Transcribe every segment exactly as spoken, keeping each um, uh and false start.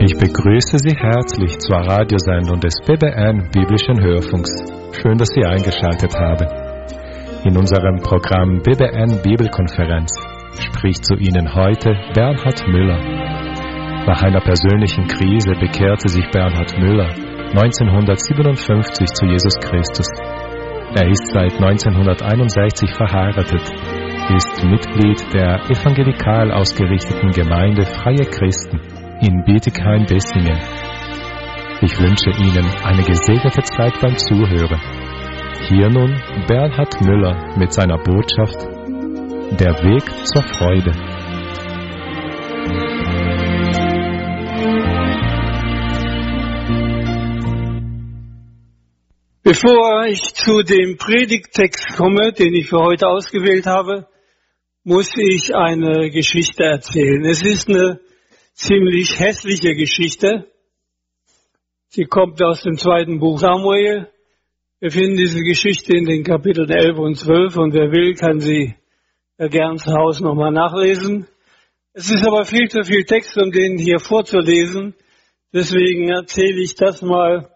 Ich begrüße Sie herzlich zur Radiosendung des B B N Biblischen Hörfunks. Schön, dass Sie eingeschaltet haben. In unserem Programm B B N Bibelkonferenz spricht zu Ihnen heute Bernhard Müller. Nach einer persönlichen Krise bekehrte sich Bernhard Müller neunzehnhundertsiebenundfünfzig zu Jesus Christus. Er ist seit neunzehnhunderteinundsechzig verheiratet, ist Mitglied der evangelikal ausgerichteten Gemeinde Freie Christen in Bietigheim-Bissingen. Ich wünsche Ihnen eine gesegnete Zeit beim Zuhören. Hier nun Bernhard Müller mit seiner Botschaft Der Weg zur Freude. Bevor ich zu dem Predigttext komme, den ich für heute ausgewählt habe, muss ich eine Geschichte erzählen. Es ist eine ziemlich hässliche Geschichte. Sie kommt aus dem zweiten Buch Samuel. Wir finden diese Geschichte in den Kapiteln elf und zwölf und wer will, kann sie ja gern zu Hause nochmal nachlesen. Es ist aber viel zu viel Text, um den hier vorzulesen. Deswegen erzähle ich das mal,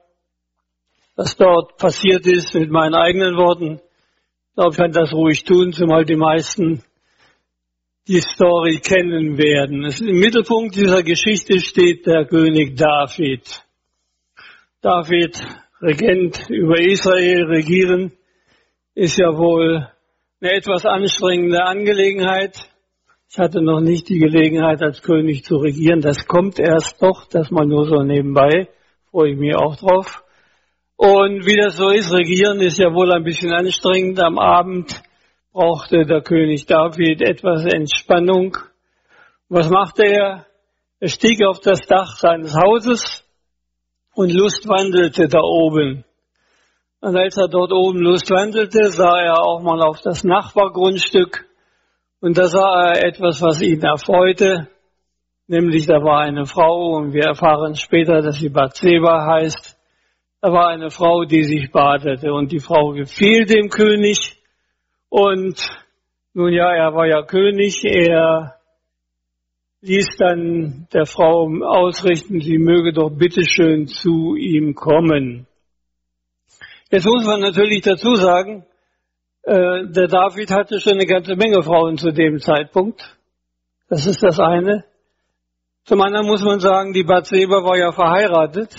was dort passiert ist, mit meinen eigenen Worten. Ich glaube, ich kann das ruhig tun, zumal die meisten die Story kennen werden. Im Mittelpunkt dieser Geschichte steht der König David. David, Regent über Israel, regieren, ist ja wohl eine etwas anstrengende Angelegenheit. Ich hatte noch nicht die Gelegenheit, als König zu regieren. Das kommt erst noch, das mal nur so nebenbei. Freue ich mich auch drauf. Und wie das so ist, regieren ist ja wohl ein bisschen anstrengend. Am Abend brauchte der König David etwas Entspannung. Was machte er? Er stieg auf das Dach seines Hauses und lustwandelte da oben. Und als er dort oben lustwandelte, sah er auch mal auf das Nachbargrundstück. Und da sah er etwas, was ihn erfreute. Nämlich, da war eine Frau, und wir erfahren später, dass sie Bathseba heißt. Da war eine Frau, die sich badete. Und die Frau gefiel dem König. Und nun ja, er war ja König, er ließ dann der Frau ausrichten, sie möge doch bitteschön zu ihm kommen. Jetzt muss man natürlich dazu sagen, äh, der David hatte schon eine ganze Menge Frauen zu dem Zeitpunkt. Das ist das eine. Zum anderen muss man sagen, die Bathseba war ja verheiratet.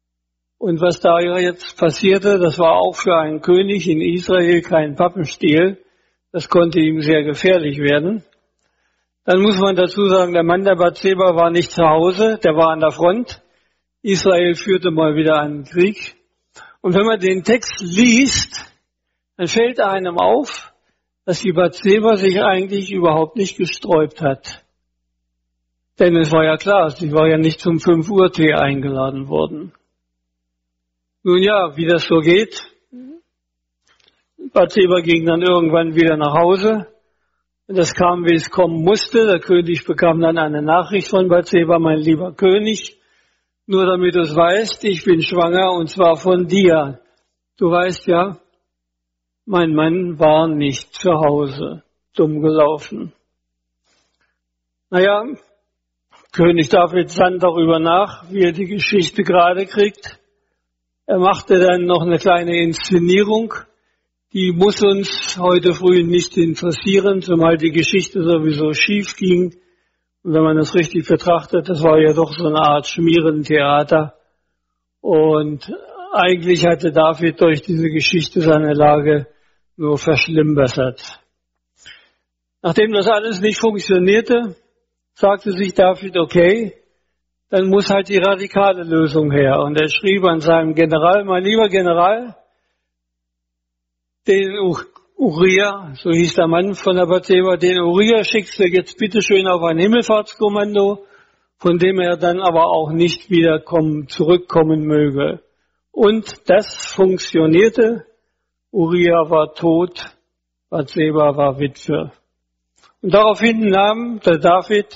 Und was da jetzt passierte, das war auch für einen König in Israel kein Pappenstiel. Das konnte ihm sehr gefährlich werden. Dann muss man dazu sagen, der Mann der Bathseba war nicht zu Hause, der war an der Front. Israel führte mal wieder einen Krieg. Und wenn man den Text liest, dann fällt einem auf, dass die Bathseba sich eigentlich überhaupt nicht gesträubt hat. Denn es war ja klar, sie war ja nicht zum fünf Uhr Tee eingeladen worden. Nun ja, wie das so geht. Bathseba ging dann irgendwann wieder nach Hause. Und das kam, wie es kommen musste. Der König bekam dann eine Nachricht von Bathseba: Mein lieber König, nur damit du es weißt, ich bin schwanger und zwar von dir. Du weißt ja, mein Mann war nicht zu Hause. Dumm gelaufen. Naja, König David sann darüber nach, wie er die Geschichte gerade kriegt. Er machte dann noch eine kleine Inszenierung. Die muss uns heute früh nicht interessieren, zumal die Geschichte sowieso schief ging. Und wenn man das richtig betrachtet, das war ja doch so eine Art Schmierentheater. Und eigentlich hatte David durch diese Geschichte seine Lage nur verschlimmbessert. Nachdem das alles nicht funktionierte, sagte sich David, okay, dann muss halt die radikale Lösung her. Und er schrieb an seinem General: Mein lieber General, den Uriah, so hieß der Mann von der Bathseba, den Uriah schickst du jetzt bitteschön auf ein Himmelfahrtskommando, von dem er dann aber auch nicht wieder kommen, zurückkommen möge. Und das funktionierte. Uriah war tot, Bathseba war Witwe. Und daraufhin nahm der David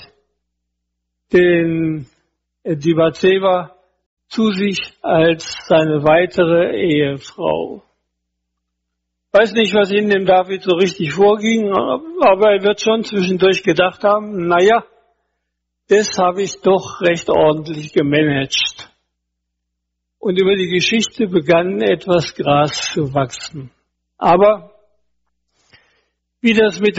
den die Bathseba zu sich als seine weitere Ehefrau. Weiß nicht, was in dem David so richtig vorging, aber er wird schon zwischendurch gedacht haben, naja, das habe ich doch recht ordentlich gemanagt. Und über die Geschichte begann etwas Gras zu wachsen. Aber wie das mit